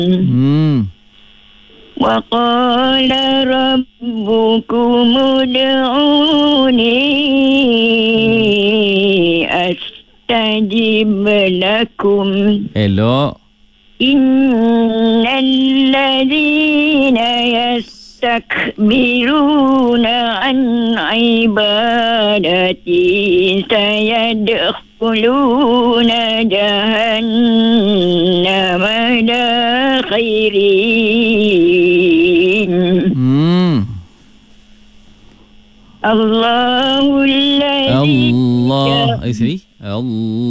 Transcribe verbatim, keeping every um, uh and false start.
Hmm. وقال ربكم ادعوني أستجب لكم Elok. إن الذين يستكبرون عن عبادتي سيدخلون جهنم داخرين. Hmm. الله الذي Allah. Eh, sini. Allah.